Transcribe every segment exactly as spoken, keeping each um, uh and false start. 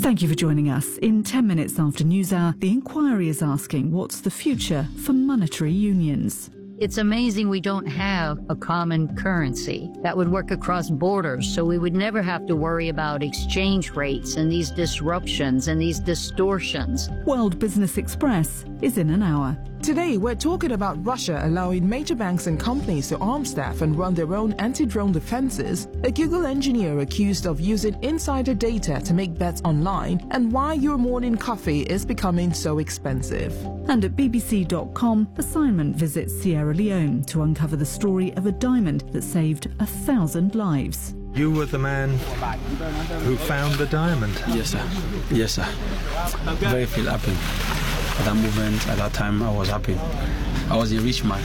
Thank you for joining us. In ten minutes after NewsHour, the inquiry is asking what's the future for monetary unions. It's amazing we don't have a common currency that would work across borders, so we would never have to worry about exchange rates and these disruptions and these distortions. World Business Express is in an hour. Today, we're talking about Russia allowing major banks and companies to arm staff and run their own anti-drone defenses, a Google engineer accused of using insider data to make bets online, and why your morning coffee is becoming so expensive. And at B B C dot com, assignment visits Sierra Leone to uncover the story of a diamond that saved a thousand lives. You were the man who found the diamond? Yes, sir. Yes, sir. Very feel happy. At that moment, at that time, I was happy. I was a rich man.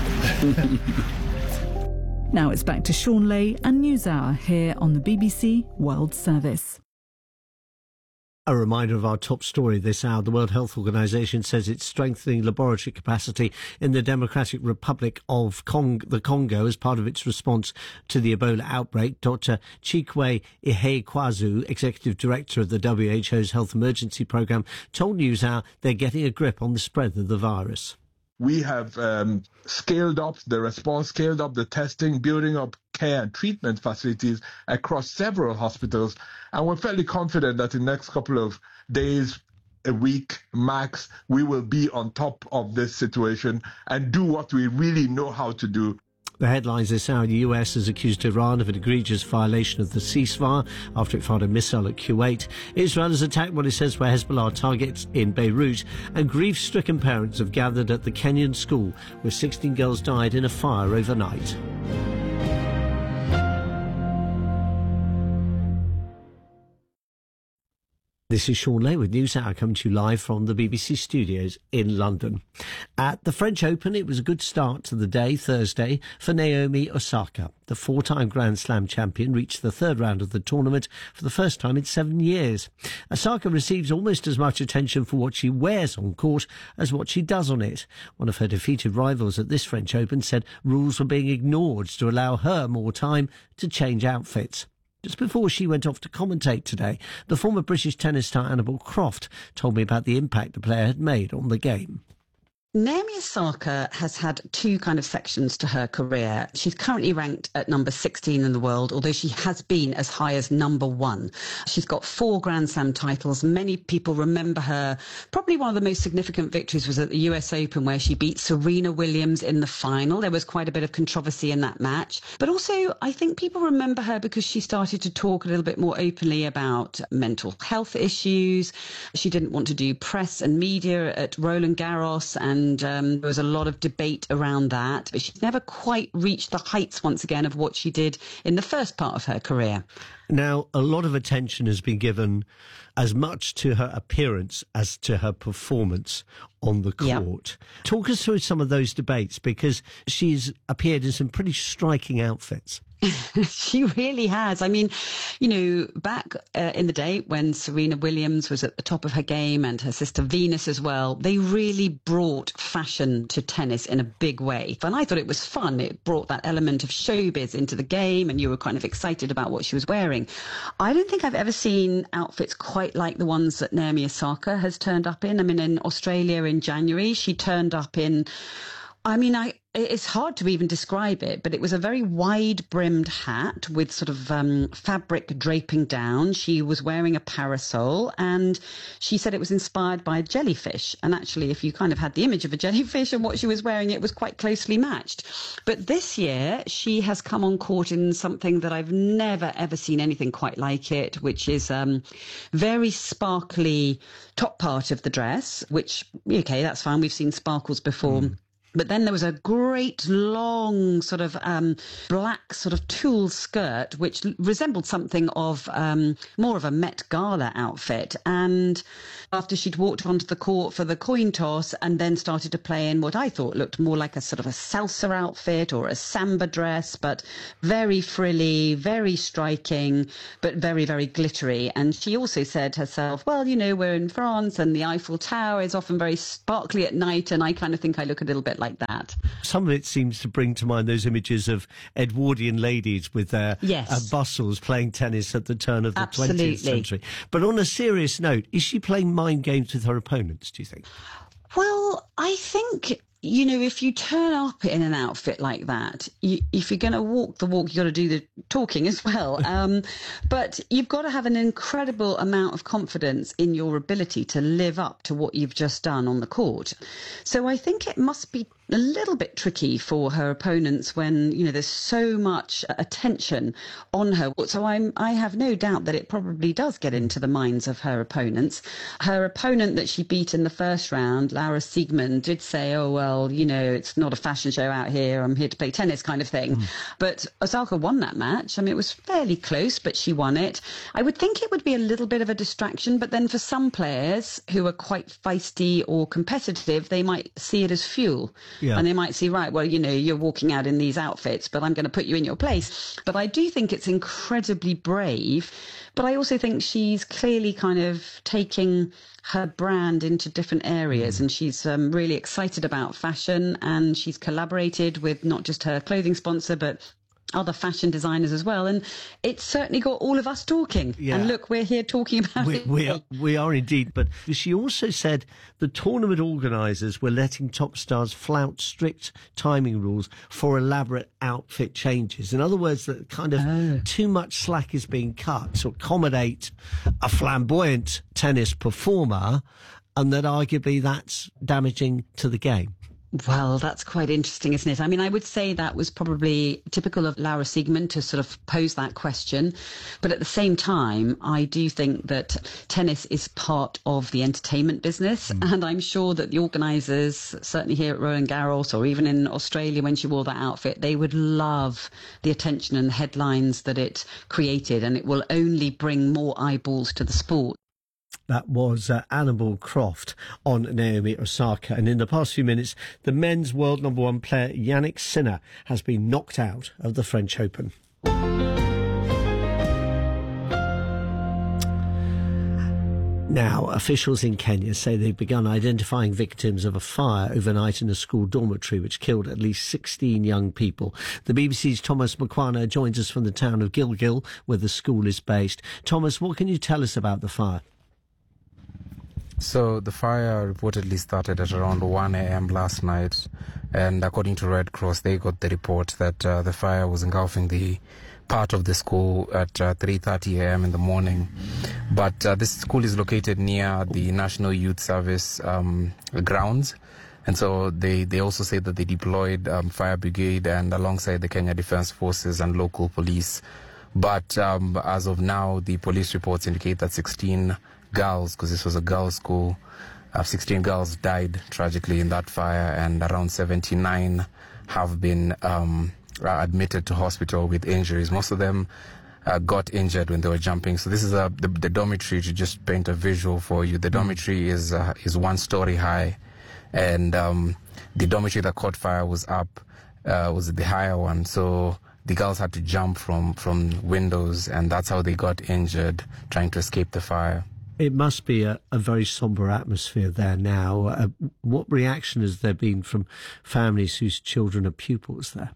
Now it's back to Sean Lay and NewsHour here on the B B C World Service. A reminder of our top story this hour. The World Health Organization says it's strengthening laboratory capacity in the Democratic Republic of Cong- the Congo as part of its response to the Ebola outbreak. Doctor Chikwe Ihekwazu, Executive Director of the W H O's Health Emergency Programme, told NewsHour they're getting a grip on the spread of the virus. We have um, scaled up the response, scaled up the testing, building up care and treatment facilities across several hospitals. And we're fairly confident that in the next couple of days, a week max, we will be on top of this situation and do what we really know how to do. The headlines this hour: the U S has accused Iran of an egregious violation of the ceasefire after it fired a missile at Kuwait. Israel has attacked what it says were Hezbollah targets in Beirut, and grief-stricken parents have gathered at the Kenyan school where sixteen girls died in a fire overnight. This is Sean Lay with NewsHour, coming to you live from the B B C studios in London. At the French Open, it was a good start to the day, Thursday, for Naomi Osaka. The four-time Grand Slam champion reached the third round of the tournament for the first time in seven years. Osaka receives almost as much attention for what she wears on court as what she does on it. One of her defeated rivals at this French Open said rules were being ignored to allow her more time to change outfits. Just before she went off to commentate today, the former British tennis star Annabel Croft told me about the impact the player had made on the game. Naomi Osaka has had two kind of sections to her career. She's currently ranked at number sixteen in the world, although she has been as high as number one. She's got four Grand Slam titles. Many people remember her. Probably one of the most significant victories was at the U S Open, where she beat Serena Williams in the final. There was quite a bit of controversy in that match. But also, I think people remember her because she started to talk a little bit more openly about mental health issues. She didn't want to do press and media at Roland Garros, and And um, there was a lot of debate around that, but she's never quite reached the heights once again of what she did in the first part of her career. Now, a lot of attention has been given as much to her appearance as to her performance on the court. Yep. Talk us through some of those debates, because she's appeared in some pretty striking outfits. She really has. I mean, you know, back uh, in the day when Serena Williams was at the top of her game, and her sister Venus as well, they really brought fashion to tennis in a big way. And I thought it was fun. It brought that element of showbiz into the game, and you were kind of excited about what she was wearing. I don't think I've ever seen outfits quite like the ones that Naomi Osaka has turned up in. I mean, in Australia in January, she turned up in, I mean, I it's hard to even describe it, but it was a very wide-brimmed hat with sort of um, fabric draping down. She was wearing a parasol, and she said it was inspired by a jellyfish. And actually, if you kind of had the image of a jellyfish and what she was wearing, it was quite closely matched. But this year, she has come on court in something that I've never, ever seen anything quite like it, which is um, very sparkly top part of the dress, which, okay, that's fine. We've seen sparkles before. Mm. But then there was a great long sort of um, black sort of tulle skirt, which resembled something of um, more of a Met Gala outfit. And after she'd walked onto the court for the coin toss and then started to play in what I thought looked more like a sort of a salsa outfit or a samba dress, but very frilly, very striking, but very, very glittery. And she also said herself, well, you know, we're in France and the Eiffel Tower is often very sparkly at night, and I kind of think I look a little bit outfit like that. Some of it seems to bring to mind those images of Edwardian ladies with their yes. uh, bustles playing tennis at the turn of the Absolutely. twentieth century. But on a serious note, is she playing mind games with her opponents, do you think? Well, I think, you know, if you turn up in an outfit like that, you, if you're going to walk the walk, you've got to do the talking as well. Um, but you've got to have an incredible amount of confidence in your ability to live up to what you've just done on the court. So I think it must be a little bit tricky for her opponents when, you know, there's so much attention on her. So I'm, I have no doubt that it probably does get into the minds of her opponents. Her opponent that she beat in the first round, Laura Siegemund, did say, oh, well, you know, it's not a fashion show out here. I'm here to play tennis kind of thing. Mm. But Osaka won that match. I mean, it was fairly close, but she won it. I would think it would be a little bit of a distraction. But then for some players who are quite feisty or competitive, they might see it as fuel. Yeah. And they might see, right, well, you know, you're walking out in these outfits, but I'm going to put you in your place. But I do think it's incredibly brave. But I also think she's clearly kind of taking her brand into different areas, mm. and she's um, really excited about fashion, and she's collaborated with not just her clothing sponsor, but other fashion designers as well, and it's certainly got all of us talking. Yeah. And look, we're here talking about we, it. We are, we are indeed, but she also said the tournament organisers were letting top stars flout strict timing rules for elaborate outfit changes. In other words, that kind of oh. too much slack is being cut to accommodate a flamboyant tennis performer, and that arguably that's damaging to the game. Well, that's quite interesting, isn't it? I mean, I would say that was probably typical of Laura Siegemund to sort of pose that question. But at the same time, I do think that tennis is part of the entertainment business. Mm. And I'm sure that the organisers, certainly here at Roland Garros or even in Australia when she wore that outfit, they would love the attention and the headlines that it created. And it will only bring more eyeballs to the sport. That was uh, Annabel Croft on Naomi Osaka. And in the past few minutes, the men's world number one player, Yannick Sinner, has been knocked out of the French Open. Now, officials in Kenya say they've begun identifying victims of a fire overnight in a school dormitory which killed at least sixteen young people. The B B C's Thomas Makwana joins us from the town of Gilgil, where the school is based. Thomas, what can you tell us about the fire? So the fire reportedly started at around one a.m. last night, and according to Red Cross, they got the report that uh, the fire was engulfing the part of the school at uh, three thirty a.m. in the morning. But uh, this school is located near the National Youth Service um, grounds, and so they, they also say that they deployed um, fire brigade and alongside the Kenya Defence Forces and local police. But um, as of now, the police reports indicate that sixteen girls, because this was a girls' school, uh, sixteen girls died tragically in that fire, and around seventy-nine have been um, admitted to hospital with injuries. Most of them uh, got injured when they were jumping. So this is a, the, the dormitory, to just paint a visual for you. The dormitory is uh, is one story high, and um, the dormitory that caught fire was up, uh, was the higher one. So the girls had to jump from, from windows, and that's how they got injured, trying to escape the fire. It must be a, a very sombre atmosphere there now. Uh, what reaction has there been from families whose children are pupils there?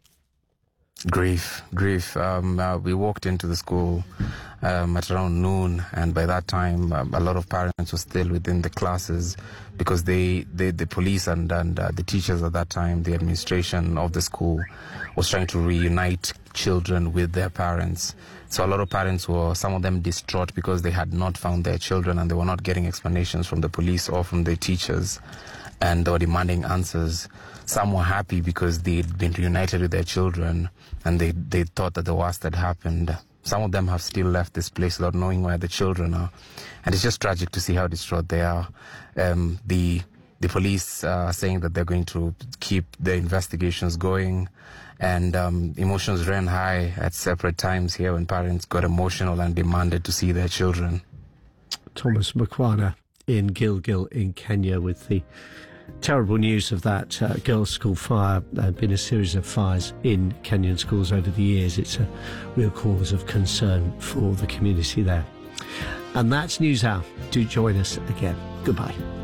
Grief, grief. Um, uh, we walked into the school um, at around noon, and by that time, um, a lot of parents were still within the classes because they, they the police and, and uh, the teachers at that time, the administration of the school, was trying to reunite children with their parents. So a lot of parents were, some of them distraught because they had not found their children and they were not getting explanations from the police or from the teachers, and they were demanding answers. Some were happy because they'd been reunited with their children and they, they thought that the worst had happened. Some of them have still left this place without knowing where the children are. And it's just tragic to see how distraught they are. Um, the, the police are saying that they're going to keep the investigations going. And um, emotions ran high at separate times here when parents got emotional and demanded to see their children. Thomas Makwana in Gilgil in Kenya with the terrible news of that uh, girls' school fire. There have been a series of fires in Kenyan schools over the years. It's a real cause of concern for the community there. And that's News Hour. Do join us again. Goodbye.